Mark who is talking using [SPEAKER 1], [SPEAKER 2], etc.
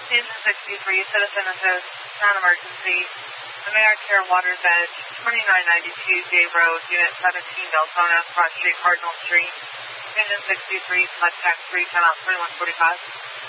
[SPEAKER 1] Engine 63, Citizen Assist, non-emergency, AmeriCare Water's Edge, 2992 J Road, Unit 17, Deltona, Cross Street, Cardinal Street. Engine 63, Flood Tax 3, timeout 2145.